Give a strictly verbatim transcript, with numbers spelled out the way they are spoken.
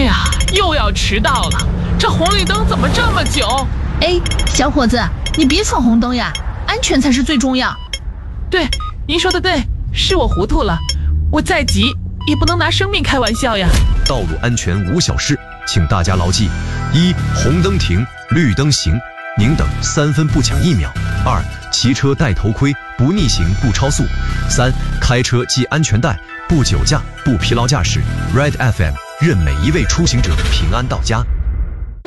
呀，又要迟到了，这红绿灯怎么这么久？ 哎，小伙子，你别闯红灯呀，安全才是最重要。 对，您说的对，是我糊涂了，我再急也不能拿生命开玩笑呀。 道路安全无小事，请大家牢记：一、红灯停，绿灯行，宁等三分不抢一秒；二、骑车戴头盔，不逆行不超速；三、开车系安全带，不酒驾不疲劳驾驶。Red F M 任每一位出行者平安到家。